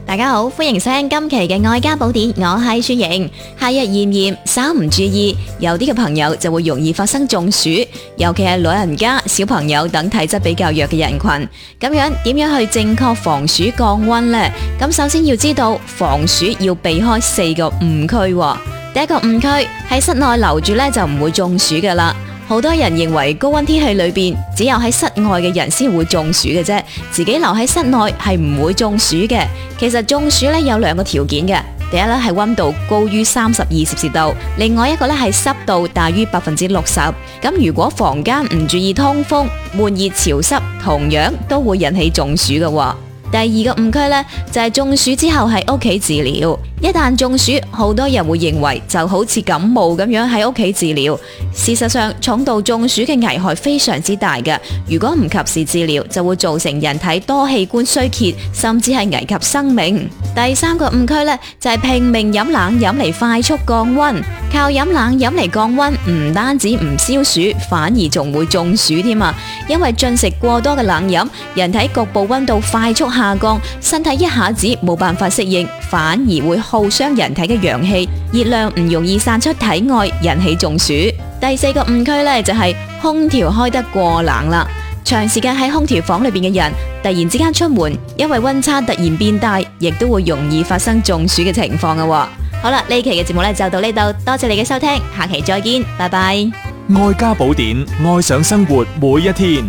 大家好，歡迎收聽今期嘅愛家寶典，我係雪瑩。夏日炎炎，稍唔注意，有啲嘅朋友就會容易發生中暑，尤其係老人家、小朋友等體質比較弱嘅人群。咁樣點樣去正確防暑降溫呢？咁首先要知道防暑要避開4個誤區。第一個誤區，喺室內留住呢就唔會中暑噶啦。好多人認為高溫天氣裏邊只有喺室外嘅人先會中暑嘅啫，自己留喺室內係唔會中暑嘅。其實中暑咧有2個條件嘅，第一咧係溫度高於32攝氏度，另外一個咧係濕度大於60%。咁如果房間唔注意通風，悶熱潮濕，同樣都會引起中暑嘅。第二個誤區呢，就係中暑之後喺屋企治療。一旦中暑，好多人會認為就好似感冒咁樣喺屋企治療。事實上，重度中暑嘅危害非常之大嘅。如果唔及時治療，就會造成人體多器官衰竭，甚至係危及生命。第3個誤區呢，就係拼命飲冷飲嚟快速降溫。靠飲冷飲嚟降溫，唔單止唔消暑，反而仲會中暑添啊！因為進食過多嘅冷飲，人體局部溫度快速下降，身體一下子冇辦法適應，反而會耗傷人體嘅陽氣，熱量唔容易散出體外，引起中暑。第4個誤區呢，就係空調開得過冷啦。長時間喺空調房裏邊嘅人，突然之間出門，因為溫差突然變大，亦都會容易發生中暑嘅情況嘅。好啦，呢期嘅節目呢就到呢度，多謝你嘅收聽，下期再見，拜拜。 愛家寶典，愛上生活每一天。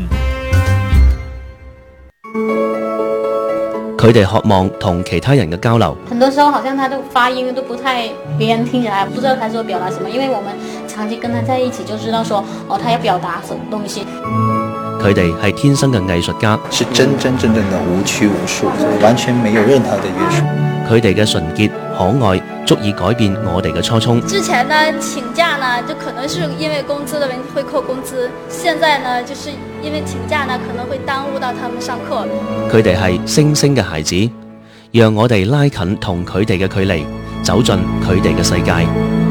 佢哋渴望同其他人嘅交流。 很多時候好像他的發音都不太，別人聽起來不知道他所表達什麼，因為我們長期跟他在一起就知道說，他要表達什麼東西。 佢哋係天生嘅藝術家， 是真正的無拘無束，完全沒有任何的約束。 佢哋嘅純潔可愛足以改變我哋嘅初衷。 之前呢請假呢就可能是因為工資的問題會扣工資，現在呢就是因為請假呢可能會耽誤到他們上課。 佢哋係星星嘅孩子，讓我哋拉近同佢哋嘅距離，走進佢哋嘅世界。